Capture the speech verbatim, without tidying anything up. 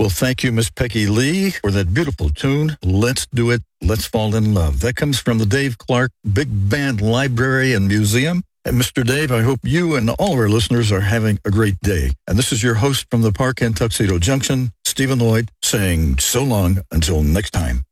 Well, thank you, Miss Peggy Lee, for that beautiful tune. Let's do it. Let's fall in love. That comes from the Dave Clark Big Band Library and Museum. And Mister Dave, I hope you and all of our listeners are having a great day. And this is your host from the park in Tuxedo Junction, Stephen Lloyd, saying so long until next time.